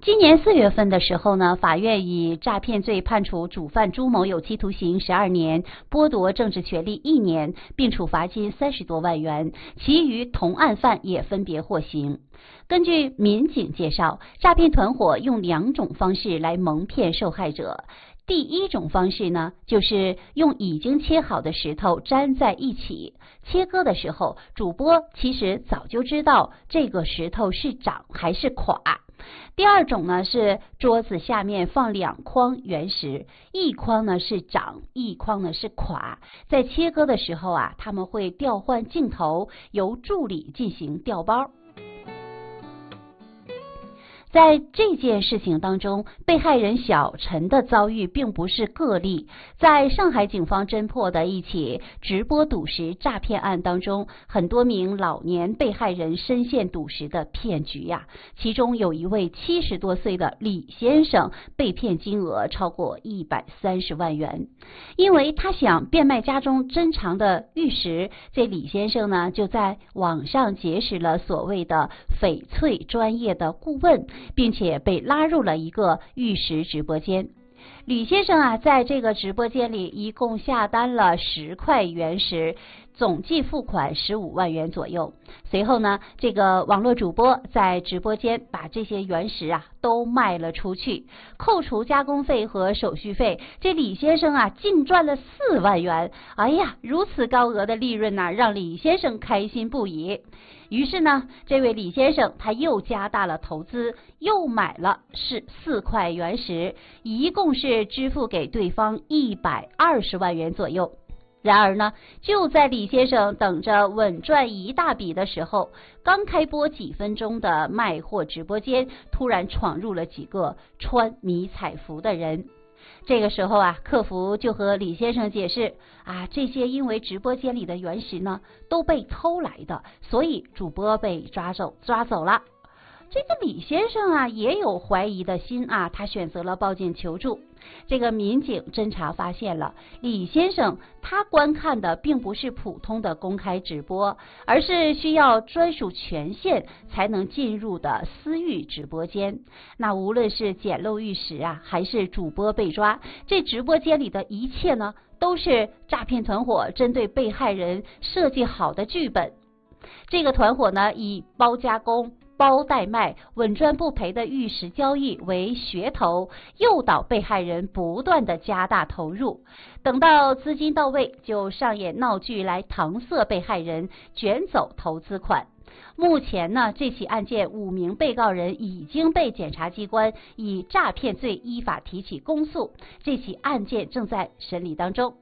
今年4月份的时候呢，法院以诈骗罪判处主犯朱某有期徒刑12年，剥夺政治权利1年，并处罚金30多万元，其余同案犯也分别获刑。根据民警介绍，诈骗团伙用2种方式来蒙骗受害者。第一种方式呢，就是用已经切好的石头粘在一起，切割的时候，主播其实早就知道这个石头是长还是垮。第二种呢，是桌子下面放2筐原石，一筐呢是长，一筐呢是垮。在切割的时候啊，他们会调换镜头，由助理进行调包。在这件事情当中，被害人小陈的遭遇并不是个例。在上海警方侦破的一起直播赌石诈骗案当中，很多名老年被害人深陷赌石的骗局呀。其中有一位70多岁的李先生被骗金额超过130万元。因为他想变卖家中珍藏的玉石，这李先生呢就在网上结识了所谓的翡翠专业的顾问，并且被拉入了一个玉石直播间。李先生啊，在这个直播间里一共下单了10块原石，总计付款15万元左右。随后呢，这个网络主播在直播间把这些原石啊都卖了出去，扣除加工费和手续费，这李先生啊净赚了4万元。哎呀，如此高额的利润呢，让李先生开心不已。于是呢，这位李先生他又加大了投资，又买了4块原石，一共是支付给对方120万元左右。然而呢，就在李先生等着稳赚一大笔的时候，刚开播几分钟的卖货直播间突然闯入了几个穿迷彩服的人。这个时候啊，客服就和李先生解释啊，这些因为直播间里的原石呢都被偷来的，所以主播被抓走了。这个李先生啊也有怀疑的心啊，他选择了报警求助。这个民警侦查发现了，李先生他观看的并不是普通的公开直播，而是需要专属权限才能进入的私域直播间。那无论是捡漏玉石啊，还是主播被抓，这直播间里的一切呢，都是诈骗团伙针对被害人设计好的剧本。这个团伙呢，以包加工、包代卖、稳赚不赔的玉石交易为噱头，诱导被害人不断的加大投入，等到资金到位，就上演闹剧来搪塞被害人，卷走投资款。目前呢，这起案件5名被告人已经被检察机关以诈骗罪依法提起公诉，这起案件正在审理当中。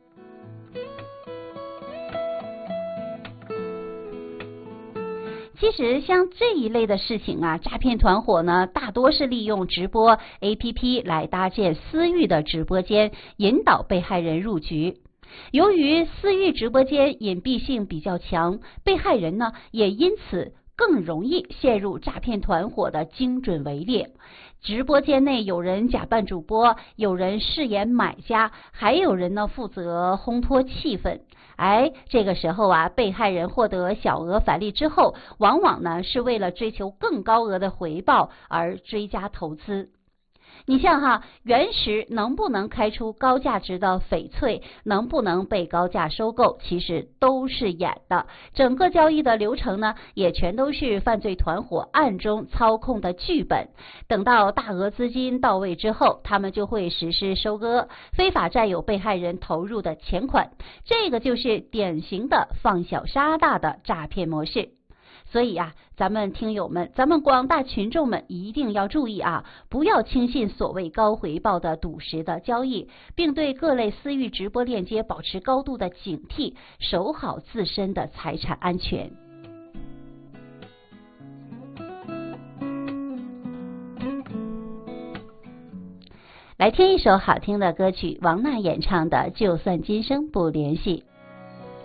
其实像这一类的事情啊，诈骗团伙呢大多是利用直播 APP 来搭建私域的直播间，引导被害人入局。由于私域直播间隐蔽性比较强，被害人呢也因此更容易陷入诈骗团伙的精准围猎。直播间内有人假扮主播，有人饰演买家，还有人呢负责烘托气氛。这个时候啊，被害人获得小额返利之后，往往呢是为了追求更高额的回报而追加投资。你像原石能不能开出高价值的翡翠，能不能被高价收购，其实都是演的。整个交易的流程呢，也全都是犯罪团伙暗中操控的剧本。等到大额资金到位之后，他们就会实施收割，非法占有被害人投入的钱款。这个就是典型的放小杀大的诈骗模式。所以啊，咱们听友们，咱们广大群众们一定要注意啊，不要轻信所谓高回报的赌石的交易，并对各类私域直播链接保持高度的警惕，守好自身的财产安全。来听一首好听的歌曲，王娜演唱的《就算今生不联系》。